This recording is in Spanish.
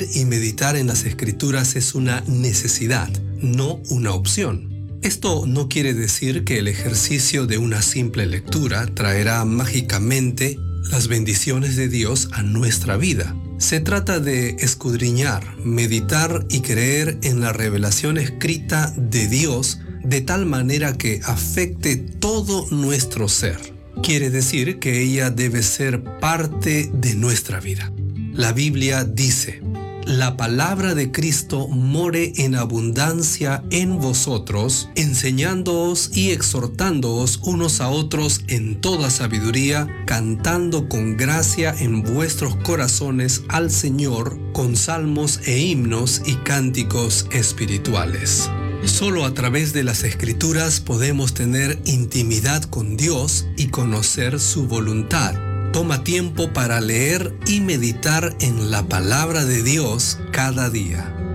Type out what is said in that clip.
Leer y meditar en las Escrituras es una necesidad, no una opción. Esto no quiere decir que el ejercicio de una simple lectura traerá mágicamente las bendiciones de Dios a nuestra vida. Se trata de escudriñar, meditar y creer en la revelación escrita de Dios de tal manera que afecte todo nuestro ser. Quiere decir que ella debe ser parte de nuestra vida. La Biblia dice: la palabra de Cristo more en abundancia en vosotros, enseñándoos y exhortándoos unos a otros en toda sabiduría, cantando con gracia en vuestros corazones al Señor, con salmos e himnos y cánticos espirituales. Solo a través de las Escrituras podemos tener intimidad con Dios y conocer su voluntad. Toma tiempo para leer y meditar en la palabra de Dios cada día.